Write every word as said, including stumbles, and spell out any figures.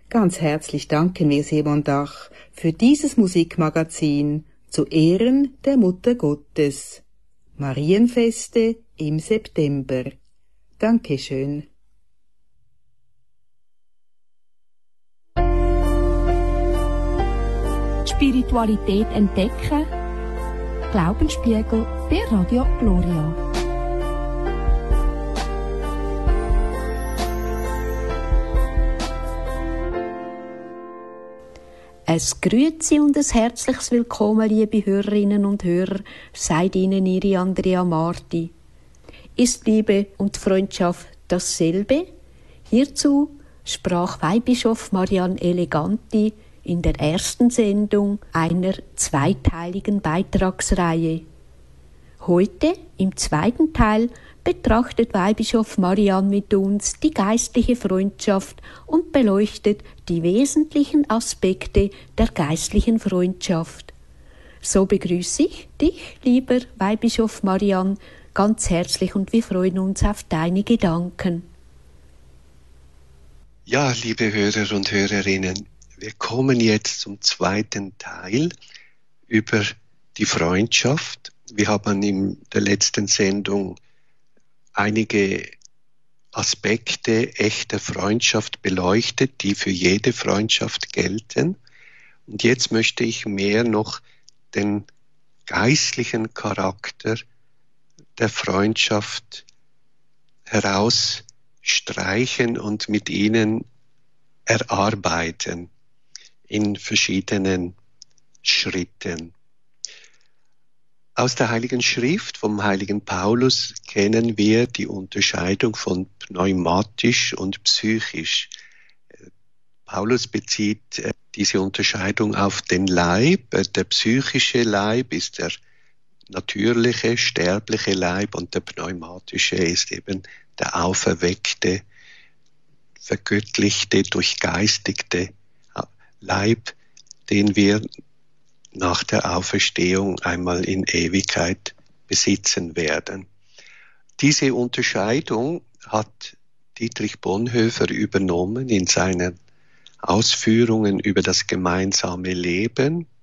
Ganz herzlich danken wir Simon Dach für dieses Musikmagazin zu Ehren der Mutter Gottes. Marienfeste im September. Dankeschön. Spiritualität entdecken. Glaubensspiegel bei Radio Gloria. Ein Grüezi und ein herzliches Willkommen, liebe Hörerinnen und Hörer, sagt Ihnen Ihre Andrea Marti. Ist Liebe und Freundschaft dasselbe? Hierzu sprach Weihbischof Marianne Eleganti in der ersten Sendung einer zweiteiligen Beitragsreihe. Heute, im zweiten Teil, betrachtet Weihbischof Marianne mit uns die geistliche Freundschaft und beleuchtet die wesentlichen Aspekte der geistlichen Freundschaft. So begrüße ich dich, lieber Weihbischof Marianne, ganz herzlich und wir freuen uns auf deine Gedanken. Ja, liebe Hörer und Hörerinnen, wir kommen jetzt zum zweiten Teil über die Freundschaft. Wir haben in der letzten Sendung einige Aspekte echter Freundschaft beleuchtet, die für jede Freundschaft gelten. Und jetzt möchte ich mehr noch den geistlichen Charakter der Freundschaft herausstreichen und mit ihnen erarbeiten in verschiedenen Schritten. Aus der Heiligen Schrift vom heiligen Paulus kennen wir die Unterscheidung von pneumatisch und psychisch. Paulus bezieht diese Unterscheidung auf den Leib. Der psychische Leib ist der natürliche, sterbliche Leib und der pneumatische ist eben der auferweckte, vergöttlichte, durchgeistigte Leib, den wir nach der Auferstehung einmal in Ewigkeit besitzen werden. Diese Unterscheidung hat Dietrich Bonhoeffer übernommen in seinen Ausführungen über das gemeinsame Leben.